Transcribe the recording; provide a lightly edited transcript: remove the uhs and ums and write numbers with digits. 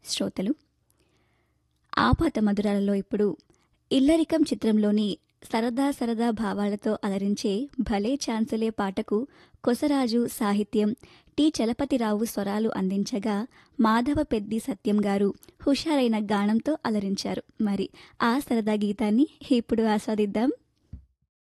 శ్రోతలు. ఆపాత మధురాలలో ఇప్పుడు ఇల్లరికం చిత్రంలోని సరదా సరదా భావాలతో అలరించే భలే ఛాన్సులే పాటకు కొసరాజు సాహిత్యం, టి చలపతిరావు స్వరాలు అందించగా మాధవ పెద్ది సత్యం గారు హుషారైన గానంతో అలరించారు. మరి ఆ సరదా గీతాన్ని ఇప్పుడు ఆస్వాదిద్దాం.